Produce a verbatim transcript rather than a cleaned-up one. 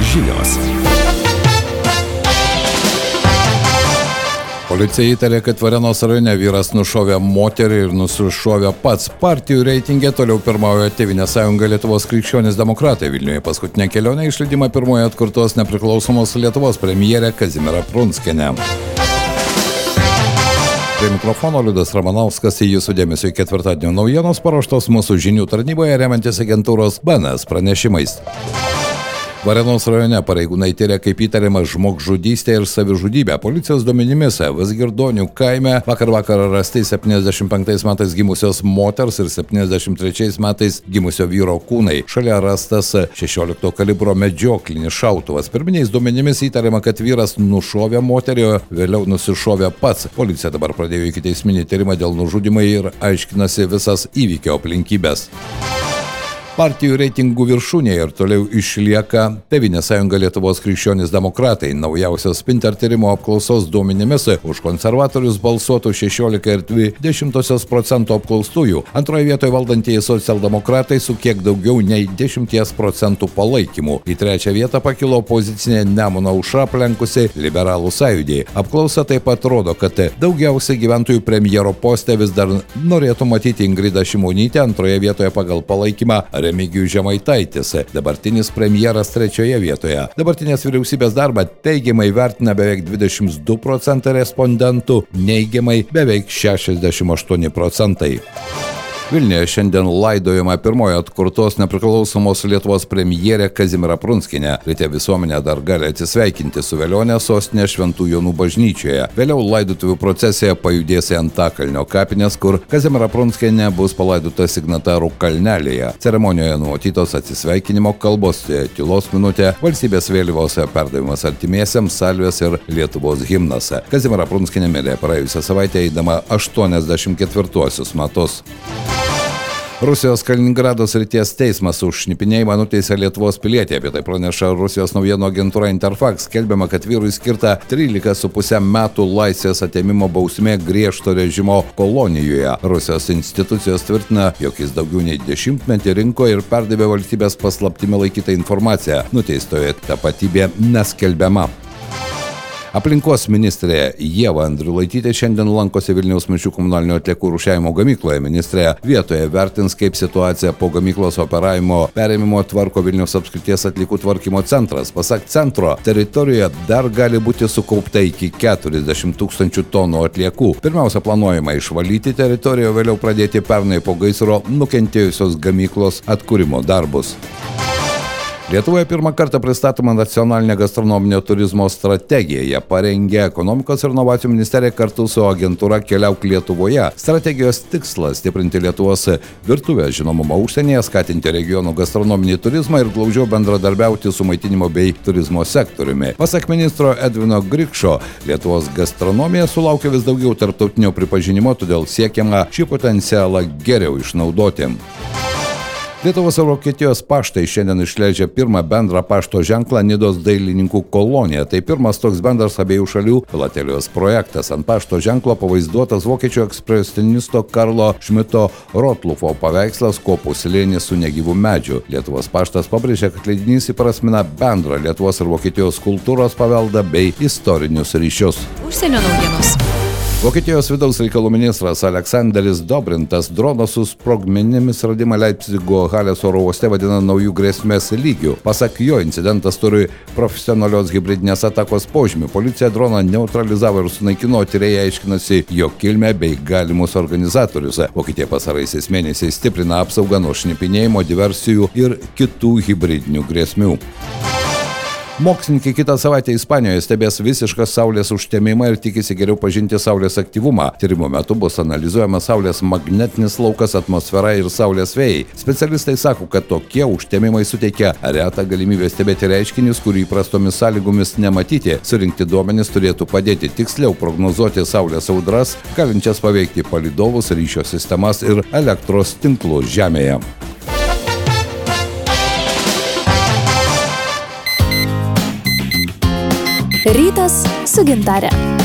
Žinios. Policija įtarė, kad Varėnos rajone vyras nušovė moterį ir nusišovė pats. Partijų reitingė toliau pirmauja Tėvynės sąjunga Lietuvos krikščionys demokratai. Vilniuje paskutinę kelionę išleidimą pirmoje atkurtos nepriklausomos Lietuvos premjerė Kazimiera Prunskienė. Prie mikrofono Liudas Ramanauskas, į jūsų dėmesio ketvirtadienio naujienos paruoštos mūsų žinių tarnyboje remiantis agentūros B N S pranešimais. Varėnos rajone pareigūnai tyria kaip įtariama žmogžudystė ir savižudybė. Policijos duomenimis Vazgirdonių kaime vakar vakarą rasti septyniasdešimt penktais metais gimusios moters ir septyniasdešimt trečiais metais gimusio vyro kūnai. Šalia rastas šešiolikto kalibro medžioklinis šautuvas. Pirminiais duomenimis įtariama, kad vyras nušovė moterį, vėliau nusišovė pats. Policija dabar pradėjo ikiteisminį tyrimą dėl nužudymo ir aiškinasi visas įvykio aplinkybės. Partijų reitingų viršūnėje ir toliau išlieka Tėvynės sąjunga Lietuvos krikščionys demokratai. Naujausios Spinter tyrimo apklausos duomenimis už konservatorius balsuotų šešiolika ir dvi dešimtosios procento apklaustųjų. Antroje vietoje valdantieji socialdemokratai su kiek daugiau nei dešimties procentų palaikymu. Į trečią vietą pakilo opozicinė Nemuno aušra aplenkusi Liberalų sąjūdį. Apklausa taip pat rodo, kad daugiausiai gyventojų premjero poste vis dar norėtų matyti Ingridą Šimonytę, antroje vietoje pagal palaikymą Remigijus Žemaitaitis, dabartinis premjeras trečioje vietoje. Dabartinės vyriausybės darbą teigiamai vertina beveik dvidešimt du procentai respondentų, neigiamai beveik šešiasdešimt aštuoni procentai. Vilniuje šiandien laidojama pirmoji atkurtos nepriklausomos Lietuvos premjerė Kazimiera Prunskienė. Ryte visuomenė dar gali atsisveikinti su velionė sostinė Šventų Jonų bažnyčioje. Vėliau laidotuvių procesija pajudės į Antakalnio kapines, kur Kazimiera Prunskienė bus palaidota Signatarų kalnelėje. Ceremonijoje numatytos atsisveikinimo kalbos, tylos minutė, valstybės vėliavos perdavimas artimiesiems, salvės ir Lietuvos himnas. Kazimiera Prunskienė mirė praėjusią savaitę eidama aštuoniasdešimt ketvirtuosius metus. Rusijos Kaliningrado srities teismas už šnipinėjimą nuteisė Lietuvos pilietį. Apie tai praneša Rusijos naujienų agentūra Interfax. Skelbiama, kad vyrui skirta trylika su puse metų laisvės atėmimo bausmė griežto režimo kolonijoje. Rusijos institucijos tvirtina, jog jis daugiau nei dešimtmetį rinko ir perdavė valstybės paslaptimi laikytą informaciją. Nuteistojo tapatybė neskelbiama. Aplinkos ministrė Ieva Andriulaitytė šiandien lankosi Vilniaus Mišrių komunalinių atliekų rūšiavimo gamykloje. Ministrė vietoje vertins, kaip situaciją po gamyklos operavimo perėmimo tvarko Vilniaus apskrities atliekų tvarkymo centras. Pasak centro, teritorijoje dar gali būti sukaupta iki keturiasdešimt tūkstančių tonų atliekų. Pirmiausia, planuojama išvalyti teritoriją, vėliau pradėti pernai po gaisro nukentėjusios gamyklos atkūrimo darbus. Lietuvoje pirmą kartą pristatoma nacionalinė gastronominio turizmo strategija. Ją parengė Ekonomikos ir inovacijų ministerija kartu su agentūra Keliauk Lietuvoje. Strategijos tikslas – stiprinti Lietuvos virtuvės žinomumą užsienyje, skatinti regionų gastronominį turizmą ir glaudžiau bendradarbiauti su maitinimo bei turizmo sektoriumi. Pasak ministro Edvino Grikšo, Lietuvos gastronomija sulaukia vis daugiau tarptautinio pripažinimo, todėl siekiama šį potencialą geriau išnaudoti. Lietuvos ir Vokietijos paštai šiandien išleidžia pirmą bendrą pašto ženklą Nidos dailininkų kolonija. Tai pirmas toks bendras abiejų šalių filatelijos projektas. Ant pašto ženklo pavaizduotas vokiečių ekspresionisto Karlo Šmito Rotlufo paveikslas Kopų slėnis su negyvu medžiu. Lietuvos paštas pabrėžia, kad leidinys įprasmina bendrą Lietuvos ir Vokietijos kultūros paveldą bei istorinius ryšius. Užsienio naujienos. Vokietijos vidaus reikalų ministras Aleksanderis Dobrintas drono su sprogmenimis radimą Leipzigo Halės oro uoste vadina naujų grėsmės lygių. Pasak jo, incidentas turi profesionalios hibridinės atakos požymių. Policija droną neutralizavo ir sunaikino, tyrėjai aiškinasi jo kilmę bei galimus organizatorius. Vokietija pasaraisiais mėnesiais stiprina apsaugą nuo šnipinėjimo, diversijų ir kitų hibridinių grėsmių. Mokslininkai kitą savaitę Ispanijoje stebės visišką saulės užtemimą ir tikisi geriau pažinti saulės aktyvumą. Tyrimo metu bus analizuojamas saulės magnetinis laukas, atmosfera ir saulės vėjai. Specialistai sako, kad tokie užtemimai suteikia retą galimybę stebėti reiškinius, kurių įprastomis sąlygomis nematyti. Surinkti duomenis turėtų padėti tiksliau prognozuoti saulės audras, galinčias paveikti palydovus, ryšio sistemas ir elektros tinklus Žemėje. Rytas su Gintare.